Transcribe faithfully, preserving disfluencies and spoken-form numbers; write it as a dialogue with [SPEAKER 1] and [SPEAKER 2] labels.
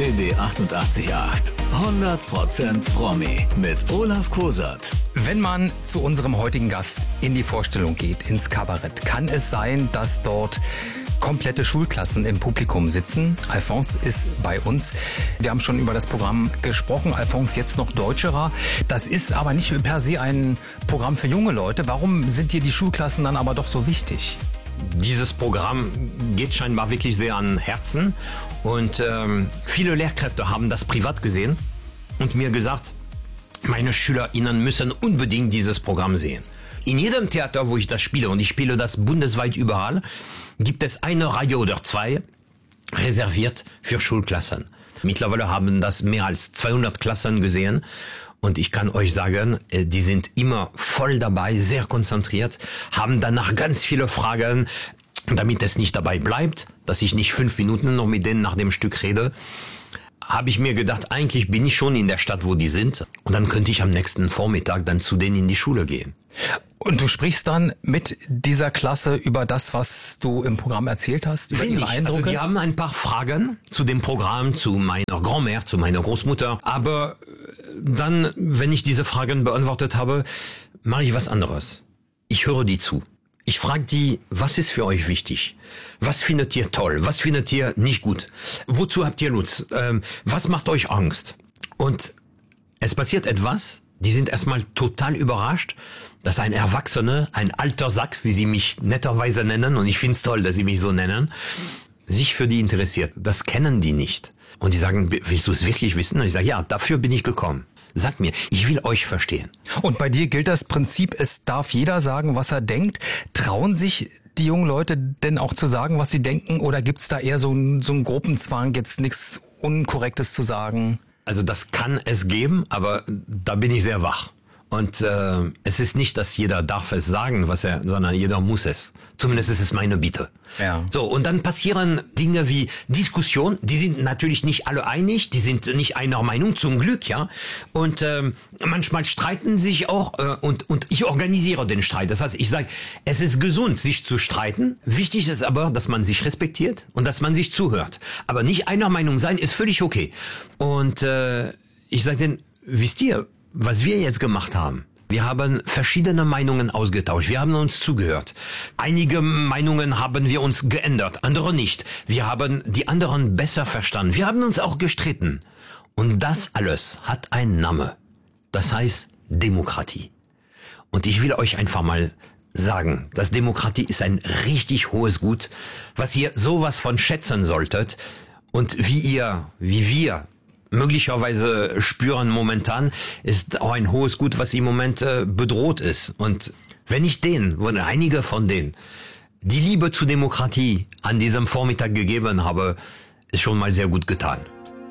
[SPEAKER 1] B B achtundachtzig Komma acht. hundert Prozent Promi mit Olaf Kosert.
[SPEAKER 2] Wenn man zu unserem heutigen Gast in die Vorstellung geht, ins Kabarett, kann es sein, dass dort komplette Schulklassen im Publikum sitzen. Alphonse ist bei uns. Wir haben schon über das Programm gesprochen. Alphonse, jetzt noch Deutscherer. Das ist aber nicht per se ein Programm für junge Leute. Warum sind dir die Schulklassen dann aber doch so wichtig?
[SPEAKER 3] Dieses Programm geht scheinbar wirklich sehr an Herzen und ähm, viele Lehrkräfte haben das privat gesehen und mir gesagt, meine SchülerInnen müssen unbedingt dieses Programm sehen. In jedem Theater, wo ich das spiele, und ich spiele das bundesweit überall, gibt es eine Reihe oder zwei reserviert für Schulklassen. Mittlerweile haben das mehr als zweihundert Klassen gesehen. Und ich kann euch sagen, die sind immer voll dabei, sehr konzentriert, haben danach ganz viele Fragen, damit es nicht dabei bleibt, dass ich nicht fünf Minuten noch mit denen nach dem Stück rede. Habe ich mir gedacht, eigentlich bin ich schon in der Stadt, wo die sind. Und dann könnte ich am nächsten Vormittag dann zu denen in die Schule gehen.
[SPEAKER 2] Und du sprichst dann mit dieser Klasse über das, was du im Programm erzählt hast, über ihre Eindrücke?
[SPEAKER 3] Also die haben ein paar Fragen zu dem Programm, zu meiner Grand-Mère, zu meiner Großmutter. Aber dann, wenn ich diese Fragen beantwortet habe, mache ich was anderes. Ich höre die zu. Ich frage die, was ist für euch wichtig? Was findet ihr toll? Was findet ihr nicht gut? Wozu habt ihr Lust? Ähm, was macht euch Angst? Und es passiert etwas, die sind erstmal total überrascht, dass ein Erwachsener, ein alter Sack, wie sie mich netterweise nennen, und ich find's toll, dass sie mich so nennen, sich für die interessiert. Das kennen die nicht. Und die sagen, willst du es wirklich wissen? Und ich sage, ja, dafür bin ich gekommen. Sag mir, ich will euch verstehen.
[SPEAKER 2] Und bei dir gilt das Prinzip, es darf jeder sagen, was er denkt. Trauen sich die jungen Leute denn auch zu sagen, was sie denken? Oder gibt's da eher so einen, so einen Gruppenzwang, jetzt nichts Unkorrektes zu sagen?
[SPEAKER 3] Also das kann es geben, aber da bin ich sehr wach. Und äh, es ist nicht, dass jeder darf es sagen, was er, sondern jeder muss es. Zumindest ist es meine Bitte.
[SPEAKER 2] Ja.
[SPEAKER 3] So, und dann passieren Dinge wie Diskussion. Die sind natürlich nicht alle einig, die sind nicht einer Meinung, zum Glück, ja. Und ähm, manchmal streiten sich auch äh, und und ich organisiere den Streit. Das heißt, ich sage, es ist gesund, sich zu streiten. Wichtig ist aber, dass man sich respektiert und dass man sich zuhört. Aber nicht einer Meinung sein ist völlig okay. Und äh, ich sage denen, wisst ihr, was wir jetzt gemacht haben? Wir haben verschiedene Meinungen ausgetauscht. Wir haben uns zugehört. Einige Meinungen haben wir uns geändert, andere nicht. Wir haben die anderen besser verstanden. Wir haben uns auch gestritten. Und das alles hat einen Namen. Das heißt Demokratie. Und ich will euch einfach mal sagen, dass Demokratie ist ein richtig hohes Gut, was ihr sowas von schätzen solltet. Und wie ihr, wie wir möglicherweise spüren momentan, ist auch ein hohes Gut, was im Moment äh, bedroht ist. Und wenn ich denen, oder einige von denen, die Liebe zur Demokratie an diesem Vormittag gegeben habe, ist schon mal sehr gut getan.